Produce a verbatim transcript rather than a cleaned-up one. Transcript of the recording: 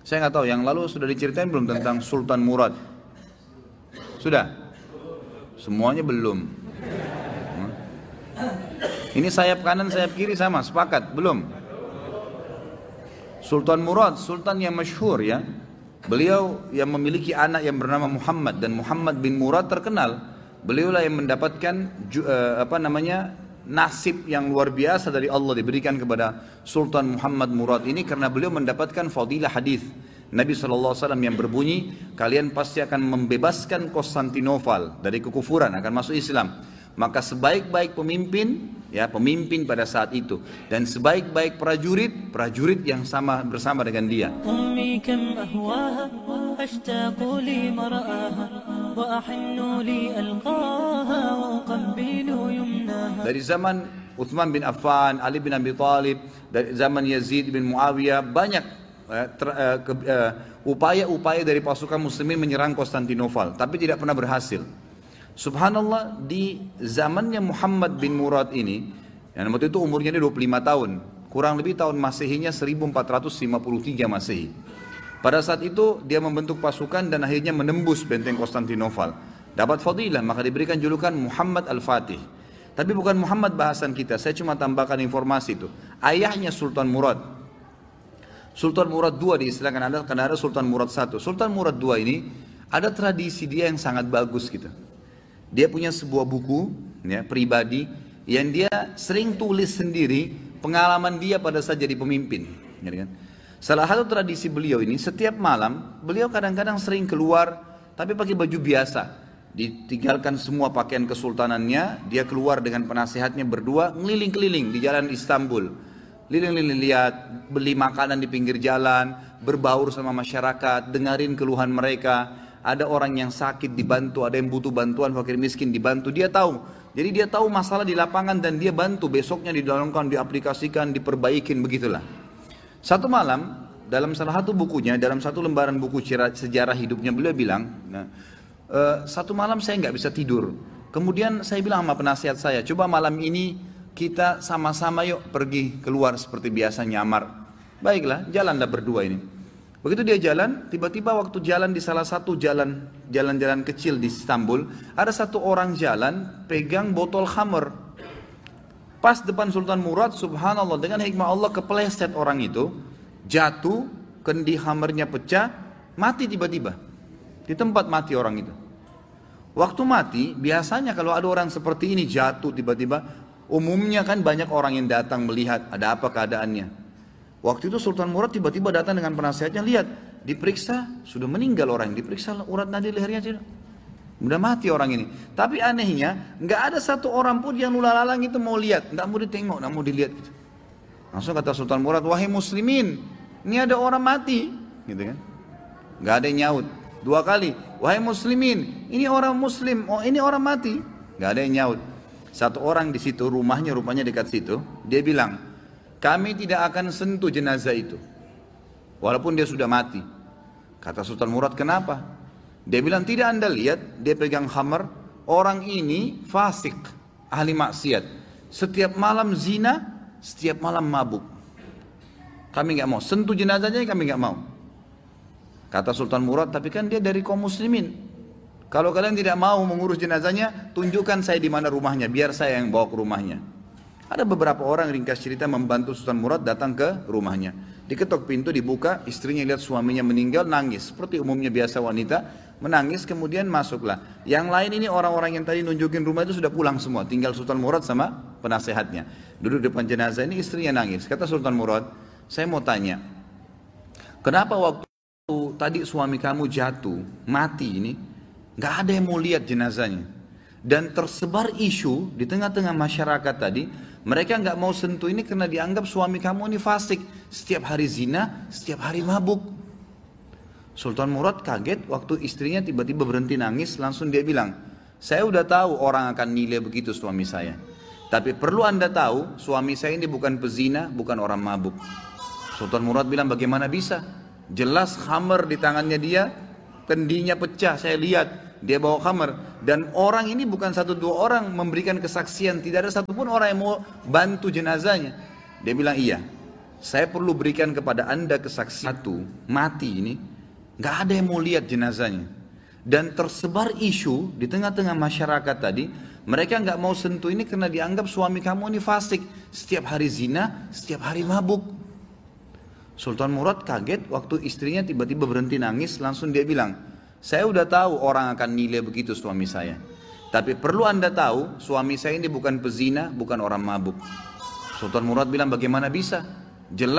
Saya nggak tahu, yang lalu sudah diceritain belum tentang Sultan Murad? Sudah? Semuanya belum. Hmm. Ini sayap kanan, sayap kiri sama, sepakat? Belum? Sultan Murad, sultan yang masyhur ya. Beliau yang memiliki anak yang bernama Muhammad, dan Muhammad bin Murad terkenal. Beliaulah yang mendapatkan uh, apa namanya nasib yang luar biasa dari Allah diberikan kepada Sultan Muhammad Murad ini, karena beliau mendapatkan fadilah hadis Nabi shallallahu alaihi wasallam yang berbunyi, kalian pasti akan membebaskan Konstantinopel dari kekufuran, akan masuk Islam. Maka sebaik-baik pemimpin, ya pemimpin pada saat itu, dan sebaik-baik prajurit, prajurit yang sama bersama dengan dia. Dari zaman Uthman bin Affan, Ali bin Abi Thalib, dari zaman Yazid bin Muawiyah, banyak uh, ter, uh, ke, uh, upaya-upaya dari pasukan muslimin menyerang Konstantinopel, tapi tidak pernah berhasil. Subhanallah, di zamannya Muhammad bin Murad ini, yang waktu itu umurnya dua puluh lima tahun, kurang lebih tahun Masehinya seribu empat ratus lima puluh tiga Masehi. Pada saat itu dia membentuk pasukan dan akhirnya menembus benteng Konstantinopel. Dapat fadilah, maka diberikan julukan Muhammad Al-Fatih. Tapi bukan Muhammad bahasan kita, saya cuma tambahkan informasi itu. Ayahnya Sultan Murad. Sultan Murad kedua diistilahkan ada, karena ada Sultan Murad satu. Sultan Murad kedua ini ada tradisi dia yang sangat bagus gitu. Dia punya sebuah buku ya, pribadi yang dia sering tulis sendiri pengalaman dia pada saat jadi pemimpin. Ya kan? Salah satu tradisi beliau ini, setiap malam beliau kadang-kadang sering keluar tapi pakai baju biasa. Ditinggalkan semua pakaian kesultanannya, dia keluar dengan penasehatnya berdua ngeliling-keliling di jalan Istanbul. Liling-liling lihat, beli makanan di pinggir jalan, berbaur sama masyarakat, dengerin keluhan mereka. Ada orang yang sakit dibantu, ada yang butuh bantuan, fakir miskin dibantu, dia tahu. Jadi dia tahu masalah di lapangan dan dia bantu, besoknya didalamkan, diaplikasikan, diperbaikin, begitulah. Satu malam, dalam salah satu bukunya, dalam satu lembaran buku sejarah hidupnya, beliau bilang, nah, e, satu malam saya nggak bisa tidur. Kemudian saya bilang sama penasihat saya, coba malam ini kita sama-sama yuk pergi keluar seperti biasa nyamar. Baiklah, jalanlah berdua ini. Begitu dia jalan, tiba-tiba waktu jalan di salah satu jalan jalan-jalan kecil di Istanbul, ada satu orang jalan pegang botol khamr. Pas depan Sultan Murad, subhanallah, dengan hikmah Allah kepleset orang itu, jatuh, kendi khamrnya pecah, mati tiba-tiba. Di tempat mati orang itu. Waktu mati, biasanya kalau ada orang seperti ini jatuh tiba-tiba, umumnya kan banyak orang yang datang melihat ada apa keadaannya. Waktu itu Sultan Murad tiba-tiba datang dengan penasihatnya, lihat, diperiksa, sudah meninggal orang, diperiksa urat nadi lehernya sudah, udah mati orang ini. Tapi anehnya, nggak ada satu orang pun yang lula-lalang itu mau lihat, nggak mau ditengok, nggak mau dilihat. Gitu. Langsung kata Sultan Murad, wahai muslimin, ini ada orang mati, gitu kan? Nggak ada yang nyaut. Dua kali, wahai muslimin, ini orang muslim, oh ini orang mati, nggak ada yang nyaut. Satu orang di situ, rumahnya rupanya dekat situ, dia bilang, kami tidak akan sentuh jenazah itu, walaupun dia sudah mati. Kata Sultan Murad, kenapa? Dia bilang, tidak anda lihat, dia pegang khamar, orang ini fasik, ahli maksiat. Setiap malam zina, setiap malam mabuk. Kami nggak mau, sentuh jenazahnya kami nggak mau. Kata Sultan Murad, tapi kan dia dari kaum muslimin. Kalau kalian tidak mau mengurus jenazahnya, tunjukkan saya di mana rumahnya, biar saya yang bawa ke rumahnya. Ada beberapa orang, ringkas cerita, membantu Sultan Murad datang ke rumahnya. Diketok pintu, dibuka, istrinya lihat suaminya meninggal, nangis. Seperti umumnya biasa wanita, menangis, kemudian masuklah. Yang lain ini orang-orang yang tadi nunjukin rumah itu sudah pulang semua. Tinggal Sultan Murad sama penasehatnya. Duduk depan jenazah ini, istrinya nangis. Kata Sultan Murad, saya mau tanya, kenapa waktu tadi suami kamu jatuh, mati ini, gak ada yang mau lihat jenazahnya. Dan tersebar isu di tengah-tengah masyarakat tadi, mereka nggak mau sentuh ini karena dianggap suami kamu ini fasik, setiap hari zina, setiap hari mabuk. Sultan Murad kaget waktu istrinya tiba-tiba berhenti nangis, langsung dia bilang, saya udah tahu orang akan nilai begitu suami saya. Tapi perlu anda tahu, suami saya ini bukan pezina, bukan orang mabuk. Sultan Murad bilang, bagaimana bisa? Jelas khamar di tangannya dia, kendinya pecah, saya lihat. Dia bawa khamar, dan orang ini bukan satu dua orang memberikan kesaksian, tidak ada satupun orang yang mau bantu jenazahnya. Dia bilang, iya, saya perlu berikan kepada anda kesaksian satu, mati ini, nggak ada yang mau lihat jenazahnya. Dan tersebar isu di tengah-tengah masyarakat tadi, mereka nggak mau sentuh ini karena dianggap suami kamu ini fasik, setiap hari zina, setiap hari mabuk. Sultan Murad kaget waktu istrinya tiba-tiba berhenti nangis, langsung dia bilang, saya udah tahu orang akan nilai begitu suami saya. Tapi perlu anda tahu, suami saya ini bukan pezina, bukan orang mabuk. Sultan Murad bilang, bagaimana bisa? Jelas